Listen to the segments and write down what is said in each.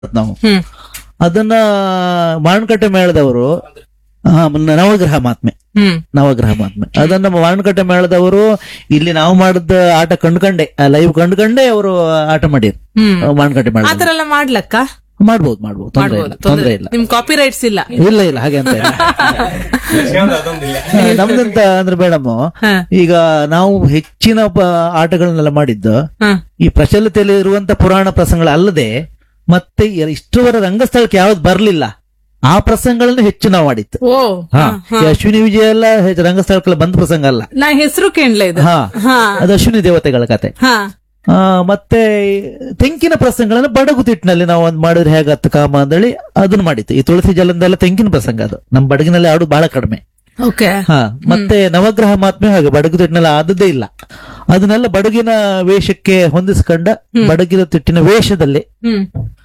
ನಾವು ಹ್ಮ್ ಅದನ್ನ ಮಾವಿನಕಟ್ಟೆ ಮೇಳದವರು ನವಗ್ರಹ ಮಾತ್ಮೆ ಹ್ಮ್ ನವಗ್ರಹ ಮಾತ್ಮೆ ಅದನ್ನ ಮಾವಿನಕಟ್ಟೆ ಮೇಳದವರು ಇಲ್ಲಿ ನಾವು ಮಾಡಿದ ಆಟ ಕಂಡ್ಕಂಡೆ ಲೈವ್ ಕಂಡ್ಕಂಡೆ ಅವರು ಆಟ ಮಾಡಿದ್ರು ಹ್ಮ್ ಮಾವಿನಕಟ್ಟೆ ಮೇಳ ಆತರ ಎಲ್ಲ ಮಾಡ್ಲಕ್ಕ ಮಾಡ್ಬೋದು ತೊಂದ್ರೆ ಇಲ್ಲ ನಿಮ್ ಕಾಪಿ ರೈಟ್ಸ್ ಇಲ್ಲ. ಇಲ್ಲ ಹಾಗೆ ಅಂತ ಇಲ್ಲ. ನಮ್ದಂತ ಅಂದ್ರೆ ಮೇಡಮ್ ಹ. ಈಗ ನಾವು ಹೆಚ್ಚಿನ ಆಟಗಳನ್ನೆಲ್ಲ ಮಾಡಿದ್ದು ಹ. ಈ ಪ್ರಚಲಿತದಲ್ಲಿ ಇರುವಂತ ಪುರಾಣ ಪ್ರಸಂಗಗಳಲ್ಲದೆ ಮತ್ತೆ ಇಷ್ಟುವರ ರಂಗಸ್ಥಳಕ್ಕೆ ಯಾವ್ದು ಬರ್ಲಿಲ್ಲ ಆ ಪ್ರಸಂಗಗಳನ್ನು ಹೆಚ್ಚು ನಾವು ಮಾಡಿತ್ತು. ಓ ಹಾ ಈ ಅಶ್ವಿನಿ ವಿಜಯ ಎಲ್ಲ ರಂಗಸ್ಥಳಕ್ಕೆಲ್ಲ ಬಂದ ಪ್ರಸಂಗ ಅಲ್ಲ. ನಾ ಹೆಸರು ಕೇಳಲ ಇದು. ಹಾ ಹಾ ಅದು ಅಶ್ವಿನಿ ದೇವತೆಗಳ ಕತೆ. ಹಾ ಮತ್ತೆ ತೆಂಕಿನ ಪ್ರಸಂಗಗಳನ್ನ ಬಡಗುತಿಟ್ಟಿನಲ್ಲಿ ನಾವು ಒಂದ್ ಮಾಡಿದ್ರೆ ಹೇಗತ್ತು ಕಾಮ ಅಂದೇಳಿ ಅದನ್ನ ಮಾಡಿತ್ತು. ಈ ತುಳಸಿ ಜಲಂದೆಲ್ಲ ತೆಂಕಿನ ಪ್ರಸಂಗ ಅದು ನಮ್ಮ ಬಡಗಿನಲ್ಲಿ ಆಡು ಬಹಳ ಕಡಿಮೆ. ಓಕೆ. ಹಾ ಮತ್ತೆ ನವಗ್ರಹ ಮಾತ್ಮೆ ಹಾಗೆ ಬಡಗುತಿಟ್ಟಿನಲ್ಲಿ ಆದದ್ದೇ ಇಲ್ಲ. ಅದನ್ನೆಲ್ಲ ಬಡಗಿನ ವೇಷಕ್ಕೆ ಹೊಂದಿಸ್ಕೊಂಡ ಬಡಗಿನ ತಿಟ್ಟಿನ ವೇಷದಲ್ಲಿ ಹ್ಮ್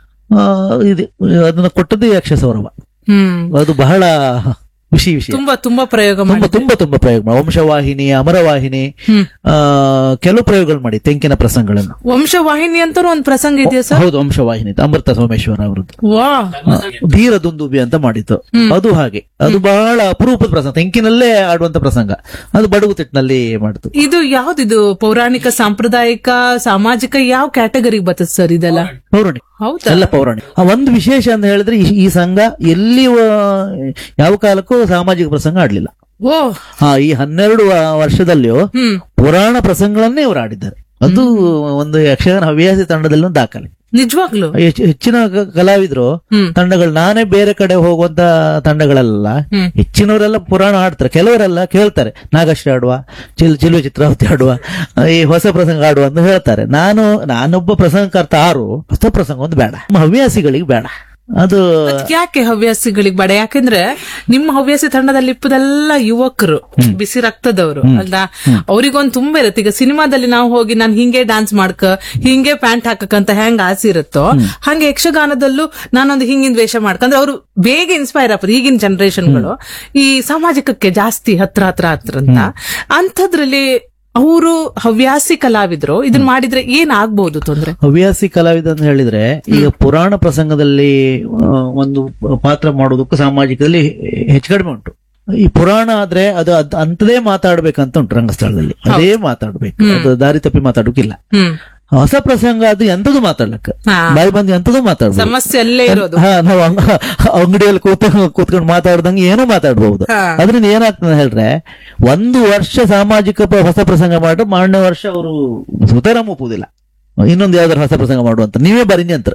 ಅದನ್ನ ಕೊಟ್ಟದ್ದು ಯಕ್ಷ ಸೌರಭ. ಹ್ಮ್ ಅದು ಬಹಳ ವಿಷಯ ತುಂಬಾ ತುಂಬಾ ಪ್ರಯೋಗ ತುಂಬಾ ಮಾಡಿ ತುಂಬಾ ತುಂಬಾ ಪ್ರಯೋಗ ಮಾಡಿ ವಂಶವಾಹಿನಿ ಅಮರವಾಹಿನಿ ಕೆಲವು ಪ್ರಯೋಗಗಳು ಮಾಡಿ ತೆಂಕಿನ ಪ್ರಸಂಗಗಳನ್ನು. ವಂಶವಾಹಿನಿ ಅಂತ ಒಂದ್ ಪ್ರಸಂಗ ಇದೆಯಾ ಸರ್? ಹೌದು ವಂಶವಾಹಿನಿ ಅಮೃತ ಸೋಮೇಶ್ವರ ಅವರದ್ದು ವಾ ಧೀರ ದುಂದುಬಿ ಅಂತ ಮಾಡಿತ್ತು. ಅದು ಹಾಗೆ ಅದು ಬಹಳ ಅಪರೂಪದ ಪ್ರಸಂಗ ತೆಂಕಿನಲ್ಲೇ ಆಡುವಂತ ಪ್ರಸಂಗ. ಅದು ಬಡಗುತಿಟ್ಟಿನಲ್ಲಿ ಮಾಡಿತು. ಇದು ಯಾವ್ದಿದು ಪೌರಾಣಿಕ ಸಾಂಪ್ರದಾಯಿಕ ಸಾಮಾಜಿಕ ಯಾವ ಕ್ಯಾಟಗರಿಗೆ ಬರ್ತದೆ ಸರ್ ಇದೆಲ್ಲ? ಪೌರಾಣಿಕ ಹೌದಾ? ಎಲ್ಲ ಪೌರಾಣಿಕ. ಒಂದು ವಿಶೇಷ ಅಂತ ಹೇಳಿದ್ರೆ ಈ ಸಂಘ ಎಲ್ಲಿ ಯಾವ ಕಾಲಕ್ಕೂ ಸಾಮಾಜಿಕ ಪ್ರಸಂಗ ಆಡ್ಲಿಲ್ಲ. ಓ ಈ 12 ವರ್ಷದಲ್ಲಿಯೂ ಹ್ಮ್ ಪುರಾಣ ಪ್ರಸಂಗಗಳನ್ನೇ ಇವರು ಆಡಿದ್ದಾರೆ. ಅದು ಒಂದು ಯಕ್ಷಗಾನ ಹವ್ಯಾಸಿ ತಂಡದಲ್ಲಿ ಒಂದು ದಾಖಲೆ. ನಿಜವಾಗ್ಲು ಹೆಚ್ಚಿನ ಕಲಾವಿದರು ಹ್ಮ್ ತಂಡಗಳು ನಾನೇ ಬೇರೆ ಕಡೆ ಹೋಗುವಂತ ತಂಡಗಳೆಲ್ಲ ಹ್ಮ್ ಹೆಚ್ಚಿನವರೆಲ್ಲ ಪುರಾಣ ಆಡ್ತಾರೆ. ಕೆಲವರೆಲ್ಲ ಕೇಳ್ತಾರೆ ಆಡುವ ಚಿಲ್ವೆ ಚಿತ್ರಾವತಿ ಆಡುವ ಈ ಹೊಸ ಪ್ರಸಂಗ ಆಡುವ ಅಂತ ಹೇಳ್ತಾರೆ. ನಾನೊಬ್ಬ ಪ್ರಸಂಗಕರ್ತ ಹೊಸ ಪ್ರಸಂಗ ಒಂದು ಬೇಡ, ನಮ್ಮ ಹವ್ಯಾಸಿಗಳಿಗೆ ಬೇಡ. ಅದು ಯಾಕೆ ಹವ್ಯಾಸಿಗಳಿಗೆ ಬೇಡ? ಯಾಕಂದ್ರೆ ನಿಮ್ಮ ಹವ್ಯಾಸಿ ತಂಡದಲ್ಲಿ ಇಪ್ಪದೆಲ್ಲ ಯುವಕರು ಬಿಸಿ ರಕ್ತದವರು ಅಲ್ಲ, ಅವ್ರಿಗೊಂದು ತುಂಬಾ ಇರುತ್ತೆ. ಈಗ ಸಿನಿಮಾದಲ್ಲಿ ನಾವು ಹೋಗಿ ನಾನು ಹಿಂಗೆ ಡಾನ್ಸ್ ಮಾಡ್ಕ ಹಿಂಗೆ ಪ್ಯಾಂಟ್ ಹಾಕಕ್ಕಂತ ಹೆಂಗ್ ಆಸೆ ಇರುತ್ತೋ ಹಂಗೆ ಯಕ್ಷಗಾನದಲ್ಲೂ ನಾನೊಂದು ಹಿಂಗಿನ ವೇಷ ಮಾಡ್ಕಂದ್ರೆ ಅವರು ಬೇಗ ಇನ್ಸ್ಪೈರ್ ಆಗ್ತದೆ. ಈಗಿನ ಜನರೇಷನ್ಗಳು ಈ ಸಾಮಾಜಿಕಕ್ಕೆ ಜಾಸ್ತಿ ಹತ್ರ ಅಂತ ಅಂಥದ್ರಲ್ಲಿ ಅವರು ಹವ್ಯಾಸಿ ಕಲಾವಿದ್ರು ಇದನ್ನ ಮಾಡಿದ್ರೆ ಏನಾಗ್ಬಹುದು ತೊಂದ್ರೆ? ಹವ್ಯಾಸಿ ಕಲಾವಿದ ಅಂತ ಹೇಳಿದ್ರೆ ಈಗ ಪುರಾಣ ಪ್ರಸಂಗದಲ್ಲಿ ಒಂದು ಪಾತ್ರ ಮಾಡೋದಕ್ಕೂ ಸಾಮಾಜಿಕದಲ್ಲಿ ಹೆಚ್ಚು ಕಡಿಮೆ ಉಂಟು. ಈ ಪುರಾಣ ಆದ್ರೆ ಅದು ಅಂತದೇ ಮಾತಾಡ್ಬೇಕಂತ ಉಂಟು ರಂಗಸ್ಥಳದಲ್ಲಿ, ಅದೇ ಮಾತಾಡ್ಬೇಕು, ಅದು ದಾರಿ ತಪ್ಪಿ ಮಾತಾಡೋಕಿಲ್ಲ. ಹೊಸ ಪ್ರಸಂಗ ಅದು ಎಂತದು ಮಾತಾಡ್ಲಕ್ಕ ಬಾಯಿ ಬಂದು ಎಂತದು ಮಾತಾಡ್ಬೋದು. ಸಮಸ್ಯೆ ಅಲ್ಲೇ ಇರೋದು. ನಾವು ಅಂಗಡಿಯಲ್ಲಿ ಕೂತ್ಕೊಂಡು ಮಾತಾಡ್ದಂಗೆ ಏನೋ ಮಾತಾಡ್ಬಹುದು. ಅದ್ರಿಂದ ಏನಾಗ್ತದೆ ಹೇಳ್ರೆ, 1 ವರ್ಷ ಸಾಮಾಜಿಕ ಹೊಸ ಪ್ರಸಂಗ ಮಾಡ್ರೆ ಮಾರನೇ ವರ್ಷ ಅವರು ಸುತರಾಮ್ ಒಪ್ಪುದಿಲ್ಲ. ಇನ್ನೊಂದು ಯಾವ್ದಾರು ಹೊಸ ಪ್ರಸಂಗ ಮಾಡುವಂತ ನೀವೇ ಬರೀನಿ ಅಂತ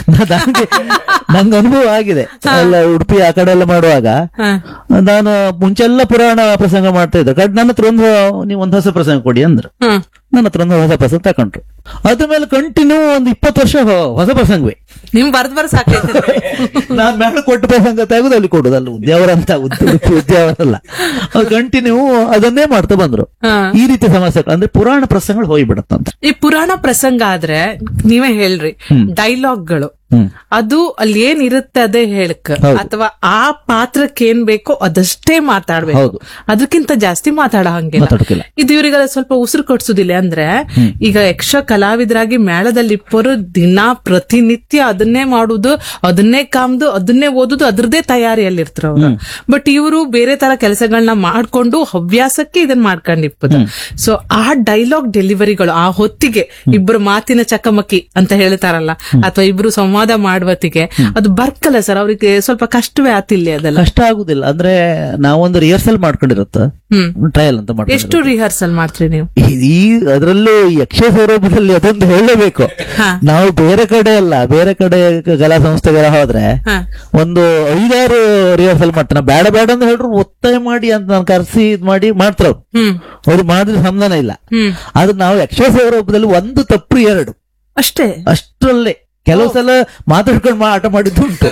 ನಂಗೆ ಅನುಭವ ಆಗಿದೆ. ಎಲ್ಲ ಉಡುಪಿ ಆ ಕಡೆ ಎಲ್ಲ ಮಾಡುವಾಗ ನಾನು ಮುಂಚೆಲ್ಲ ಪುರಾಣ ಪ್ರಸಂಗ ಮಾಡ್ತಾ ಇದ್ದೆ. ನನ್ನ ಹತ್ರ ನೀವು ಒಂದು ಹೊಸ ಪ್ರಸಂಗ ಕೊಡಿ ಅಂದ್ರು. ನನ್ನ ಹತ್ರ ಒಂದು ಹೊಸ ಪ್ರಸಂಗ ತಕೊಂಡ್ರು. ಅದ ಮೇಲೆ ಕಂಟಿನ್ಯೂ ಒಂದು 20 ವರ್ಷ ಹೊಸ ಪ್ರಸಂಗವೇ. ನಿಮ್ ಬರ್ದ್ ಸಾಕೈತೆ. ನಾನ್ ಮೇಲೆ ಕೊಟ್ಟ ಪ್ರಸಂಗ ತೆಗೆದು ಅಲ್ಲಿ ಕೊಡುದಲ್ಲ ಉದ್ಯಾವರಂತ ಉದ್ಯಾವರಲ್ಲ, ಅದು ಕಂಟಿನ್ಯೂ ಅದನ್ನೇ ಮಾಡ್ತಾ ಬಂದ್ರು. ಈ ರೀತಿ ಸಮಸ್ಯೆ ಅಂದ್ರೆ ಪುರಾಣ ಪ್ರಸಂಗಗಳು ಹೋಗ್ಬಿಡತ್ತಂತ. ಈ ಪುರಾಣ ಪ್ರಸಂಗ ಆದ್ರೆ ನೀವೇ ಹೇಳ್ರಿ ಡೈಲಾಗ್ಗಳು ಅದು ಅಲ್ಲಿ ಏನಿರುತ್ತೆ ಅದೇ ಹೇಳಕ್, ಅಥವಾ ಆ ಪಾತ್ರಕ್ಕೆ ಏನ್ ಬೇಕೋ ಅದಷ್ಟೇ ಮಾತಾಡ್ಬೇಕು, ಅದಕ್ಕಿಂತ ಜಾಸ್ತಿ ಮಾತಾಡ ಹಂಗಿಲ್ಲ. ಇದು ಇವರಿಗೆಲ್ಲ ಸ್ವಲ್ಪ ಉಸಿರು ಕೊಡ್ಸುದಿಲ್ಲ. ಅಂದ್ರೆ ಈಗ ಯಕ್ಷ ಕಲಾವಿದರಾಗಿ ಮೇಳದಲ್ಲಿ ಇಪ್ಪರು ದಿನ ಪ್ರತಿನಿತ್ಯ ಅದನ್ನೇ ಮಾಡುದು, ಅದನ್ನೇ ಕಾಮ್ದು, ಅದನ್ನೇ ಓದುದು, ಅದ್ರದ್ದೇ ತಯಾರಿಯಲ್ಲಿರ್ತಾರ ಅವ್ರು. ಬಟ್ ಇವರು ಬೇರೆ ತರ ಕೆಲಸಗಳನ್ನ ಮಾಡ್ಕೊಂಡು ಹವ್ಯಾಸಕ್ಕೆ ಇದನ್ನ ಮಾಡ್ಕೊಂಡಿಪ್ಪದು. ಸೊ ಆ ಡೈಲಾಗ್ ಡೆಲಿವರಿಗಳು ಆ ಹೊತ್ತಿಗೆ ಇಬ್ರು ಮಾತಿನ ಚಕಮಕಿ ಅಂತ ಹೇಳ್ತಾರಲ್ಲ, ಅಥವಾ ಇಬ್ರು ಸಂವಾದ ಮಾಡುವತ್ತಿಗೆ ಅದು ಬರ್ಕಲ್ಲ ಸರ್, ಅವ್ರಿಗೆ ಸ್ವಲ್ಪ ಕಷ್ಟವೇ ಆತಿಲ್ಲ. ಅದೆಲ್ಲ ಕಷ್ಟ ಆಗುದಿಲ್ಲ. ಅಂದ್ರೆ ನಾವೊಂದು ರಿಹರ್ಸಲ್ ಮಾಡ್ಕೊಂಡಿರುತ್ತ, ಟ್ರಯಲ್ ಅಂತ ಮಾಡ್ತೀವಿ. ಎಷ್ಟು ರಿಹರ್ಸಲ್ ಮಾಡ್ತೀರಿ ನೀವು? ಈ ಅದರಲ್ಲೂ ಯಕ್ಷ ಸ್ವರೂಪದಲ್ಲಿ ಅದೊಂದು ಹೇಳಬೇಕು. ನಾವು ಬೇರೆ ಕಡೆ ಅಲ್ಲ, ಬೇರೆ ಕಡೆ ಕಲಾ ಸಂಸ್ಥೆಗಳ ಹೋದ್ರೆ ಒಂದು 5-6 ರಿಹರ್ಸಲ್ ಮಾಡ್ತಾನೆ. ಬೇಡ ಬೇಡ ಅಂತ ಹೇಳ್ರು ಒತ್ತಾಯ ಮಾಡಿ ಅಂತ ನಾನು ಕರೆಸಿ ಇದ್ ಮಾಡಿ ಮಾಡ್ತಾರ. ಅವ್ರು ಮಾಡಿದ್ರೆ ಸಂಧಾನ ಇಲ್ಲ. ಆದ್ರೆ ನಾವು ಯಕ್ಷ ಸ್ವರೂಪದಲ್ಲಿ 1 ತಪ್ಪು 2 ಅಷ್ಟೇ, ಅಷ್ಟರಲ್ಲೇ ಕೆಲವು ಸಲ ಮಾತಾಡ್ಕೊಂಡು ಆಟ ಮಾಡಿದ್ದು ಉಂಟು.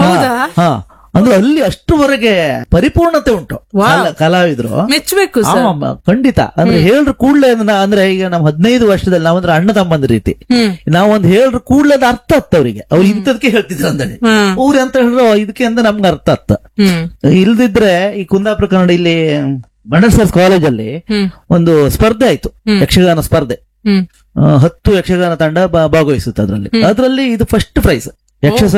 ಅಂದ್ರೆ ಅಲ್ಲಿ ಅಷ್ಟುವರೆಗೆ ಪರಿಪೂರ್ಣತೆ ಉಂಟು ಕಲಾವಿದ್ರು. ಮೆಚ್ಚಬೇಕು ಖಂಡಿತ. ಅಂದ್ರೆ ಹೇಳ್ರು ಕೂಡ್ಲೆ ಅಂದ್ರೆ ಈಗ ನಾವು 15 ವರ್ಷದಲ್ಲಿ ನಾವಂದ್ರೆ ಅಣ್ಣ ತಮ್ಮಂದ ರೀತಿ ನಾವೊಂದು ಹೇಳ್ರು ಕೂಡ್ಲೆ ಅದ ಅರ್ಥ ಆಗ್ತ ಅವ್ರಿಗೆ. ಅವ್ರು ಇಂಥದಕ್ಕೆ ಹೇಳ್ತಿದ್ರು ಅಂದ್ರೆ ಅವ್ರು ಅಂತ ಹೇಳಿದ್ರು ಇದಕ್ಕೆ ಅಂತ ನಮ್ಗೆ ಅರ್ಥ ಆಗ್ತ. ಇಲ್ದಿದ್ರೆ ಈ ಕುಂದಾಪುರ ಕನ್ನಡ ಇಲ್ಲಿ ಬಂಡರ್ಸರ್ಸ್ ಕಾಲೇಜಲ್ಲಿ ಒಂದು ಸ್ಪರ್ಧೆ ಆಯ್ತು, ಯಕ್ಷಗಾನ ಸ್ಪರ್ಧೆ. 10 ಯಕ್ಷಗಾನ ತಂಡ ಭಾಗವಹಿಸುತ್ತೆ. ಅದ್ರಲ್ಲಿ ಇದು ಫಸ್ಟ್ ಪ್ರೈಸ್ ಯಕ್ಷ